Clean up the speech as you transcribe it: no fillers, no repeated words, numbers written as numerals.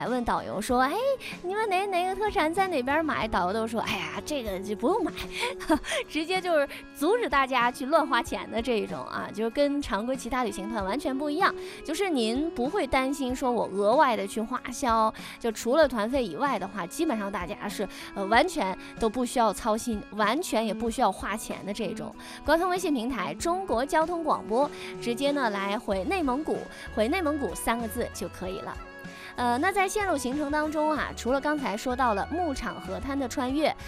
还问导游说：“哎，你们哪个特产在哪边买？”导游都说：“哎呀，这个就不用买。直接就是阻止大家去乱花钱的这一种啊，就是跟常规其他旅行团完全不一样。就是您不会担心说我额外的去花销，就除了团费以外的话，基本上大家是完全都不需要操心，完全也不需要花钱的这种。官方微信平台中国交通广播，直接呢来回内蒙古3个字就可以了。那在线路行程当中啊，除了刚才说到了牧场河滩的穿越，